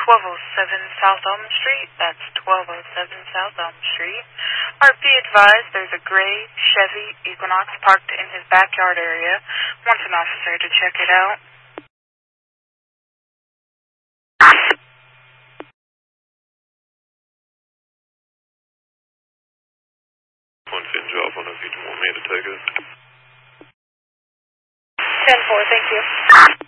1207 South Elm Street. That's 1207 South Elm Street. Be advised there's a gray Chevy Equinox parked in his backyard area. Wants an officer to check it out. One fin job, I don't know if you want me to take it. 10-4, thank you.